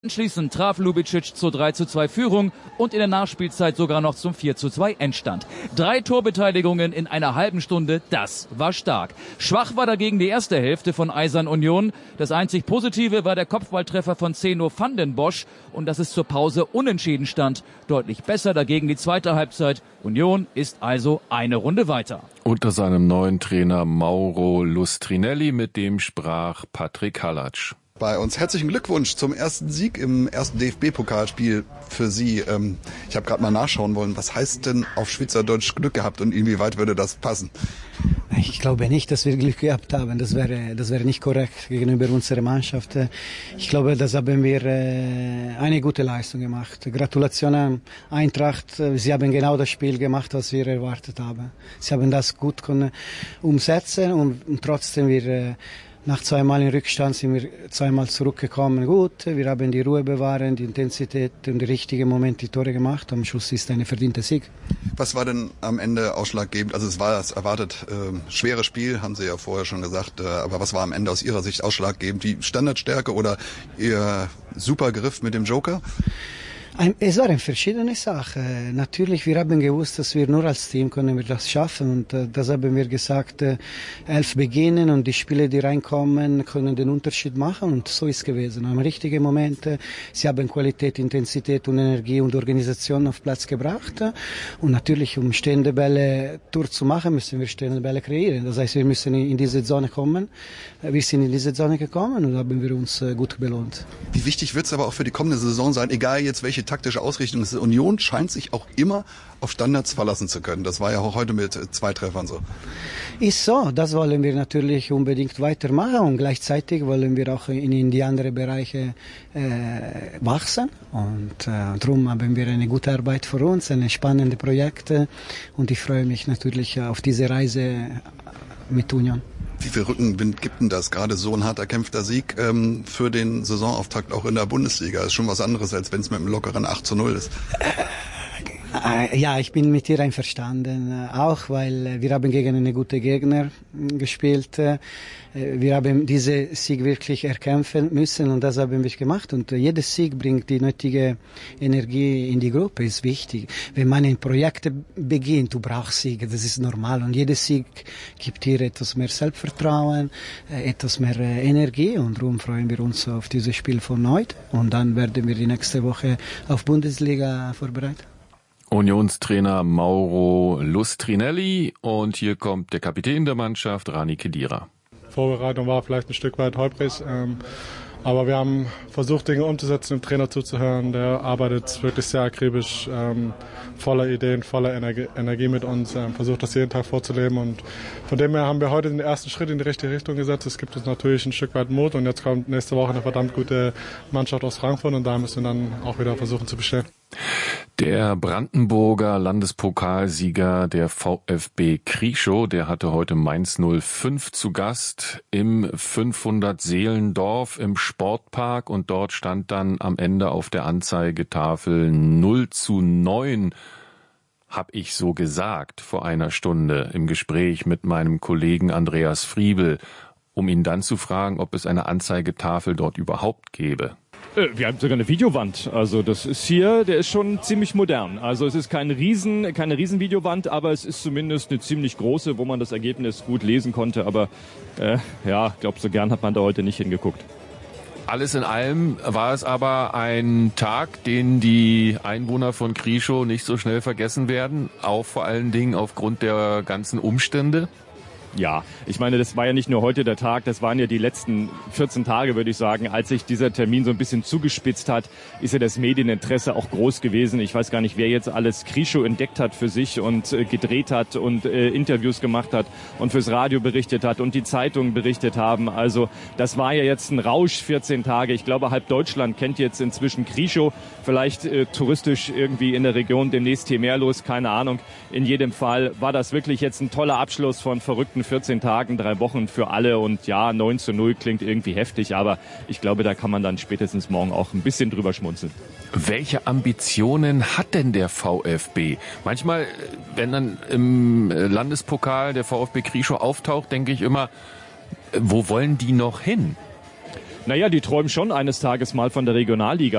Anschließend traf Lubicic zur 3:2 Führung und in der Nachspielzeit sogar noch zum 4:2 Endstand. 3 Torbeteiligungen in einer halben Stunde, das war stark. Schwach war dagegen die erste Hälfte von Eisern Union. Das einzig Positive war der Kopfballtreffer von Zeno van den Bosch und dass es zur Pause unentschieden stand. Deutlich besser dagegen die zweite Halbzeit. Union ist also eine Runde weiter. Unter seinem neuen Trainer Mauro Lustrinelli, mit dem sprach Patrick Hallatsch. Bei uns herzlichen Glückwunsch zum ersten Sieg im ersten DFB-Pokalspiel für Sie. Ich habe gerade mal nachschauen wollen, was heißt denn auf Schweizerdeutsch Glück gehabt und inwieweit würde das passen? Ich glaube nicht, dass wir Glück gehabt haben. Das wäre nicht korrekt gegenüber unserer Mannschaft. Ich glaube, das haben wir eine gute Leistung gemacht. Gratulation an Eintracht. Sie haben genau das Spiel gemacht, was wir erwartet haben. Sie haben das gut können umsetzen und trotzdem nach 2 Mal in Rückstand sind wir 2 Mal zurückgekommen. Gut, wir haben die Ruhe bewahrt, die Intensität und die richtigen Momente die Tore gemacht. Am Schluss ist ein verdienter Sieg. Was war denn am Ende ausschlaggebend? Also es war das erwartet schwere Spiel, haben Sie ja vorher schon gesagt. Aber was war am Ende aus Ihrer Sicht ausschlaggebend? Die Standardstärke oder Ihr super Griff mit dem Joker? Es waren verschiedene Sachen. Natürlich, wir haben gewusst, dass wir nur als Team können wir das schaffen und das haben wir gesagt, 11 beginnen und die Spiele, die reinkommen, können den Unterschied machen und so ist gewesen. Am richtigen Moment, sie haben Qualität, Intensität und Energie und Organisation auf Platz gebracht und natürlich, um stehende Bälle durchzumachen, müssen wir stehende Bälle kreieren. Das heißt, wir müssen in diese Zone kommen. Wir sind in diese Zone gekommen und haben wir uns gut belohnt. Wie wichtig wird es aber auch für die kommende Saison sein, egal jetzt welche taktische Ausrichtung ist. Union scheint sich auch immer auf Standards verlassen zu können. Das war ja auch heute mit 2 Treffern so. Ist so, das wollen wir natürlich unbedingt weitermachen und gleichzeitig wollen wir auch in die anderen Bereiche wachsen und darum haben wir eine gute Arbeit vor uns, eine spannende Projekte und ich freue mich natürlich auf diese Reise mit Union. Wie viel Rückenwind gibt denn das? Gerade so ein hart erkämpfter Sieg für den Saisonauftakt auch in der Bundesliga. Ist schon was anderes, als wenn es mit einem lockeren 8:0 ist. Ja, ich bin mit dir einverstanden, auch weil wir haben gegen einen guten Gegner gespielt. Wir haben diesen Sieg wirklich erkämpfen müssen und das haben wir gemacht. Und jeder Sieg bringt die nötige Energie in die Gruppe, ist wichtig. Wenn man ein Projekt beginnt, du brauchst Siege, das ist normal. Und jeder Sieg gibt dir etwas mehr Selbstvertrauen, etwas mehr Energie und darum freuen wir uns auf dieses Spiel von heute. Und dann werden wir die nächste Woche auf Bundesliga vorbereitet. Unionstrainer Mauro Lustrinelli und hier kommt der Kapitän der Mannschaft, Rani Khedira. Vorbereitung war vielleicht ein Stück weit holprig, aber wir haben versucht, Dinge umzusetzen, dem Trainer zuzuhören. Der arbeitet wirklich sehr akribisch, voller Ideen, voller Energie mit uns, versucht das jeden Tag vorzuleben und von dem her haben wir heute den ersten Schritt in die richtige Richtung gesetzt. Es gibt uns natürlich ein Stück weit Mut und jetzt kommt nächste Woche eine verdammt gute Mannschaft aus Frankfurt und da müssen wir dann auch wieder versuchen zu bestehen. Der Brandenburger Landespokalsieger der VfB Krieschow, der hatte heute Mainz 05 zu Gast im 500-Seelendorf im Sportpark und dort stand dann am Ende auf der Anzeigetafel 0:9, hab ich so gesagt vor einer Stunde im Gespräch mit meinem Kollegen Andreas Friebel, um ihn dann zu fragen, ob es eine Anzeigetafel dort überhaupt gäbe. Wir haben sogar eine Videowand. Also das ist hier, der ist schon ziemlich modern. Also es ist keine riesen Videowand, aber es ist zumindest eine ziemlich große, wo man das Ergebnis gut lesen konnte. Aber ich glaube, so gern hat man da heute nicht hingeguckt. Alles in allem war es aber ein Tag, den die Einwohner von Krieschow nicht so schnell vergessen werden, auch vor allen Dingen aufgrund der ganzen Umstände. Ja, ich meine, das war ja nicht nur heute der Tag, das waren ja die letzten 14 Tage, würde ich sagen. Als sich dieser Termin so ein bisschen zugespitzt hat, ist ja das Medieninteresse auch groß gewesen. Ich weiß gar nicht, wer jetzt alles Krieschow entdeckt hat für sich und gedreht hat und Interviews gemacht hat und fürs Radio berichtet hat und die Zeitungen berichtet haben. Also das war ja jetzt ein Rausch, 14 Tage. Ich glaube, halb Deutschland kennt jetzt inzwischen Krieschow. Vielleicht touristisch irgendwie in der Region demnächst hier mehr los, keine Ahnung. In jedem Fall war das wirklich jetzt ein toller Abschluss von verrückten 14 Tagen, 3 Wochen für alle und ja, 9:0 klingt irgendwie heftig, aber ich glaube, da kann man dann spätestens morgen auch ein bisschen drüber schmunzeln. Welche Ambitionen hat denn der VfB? Manchmal, wenn dann im Landespokal der VfB Krieschow auftaucht, denke ich immer, wo wollen die noch hin? Naja, die träumen schon eines Tages mal von der Regionalliga.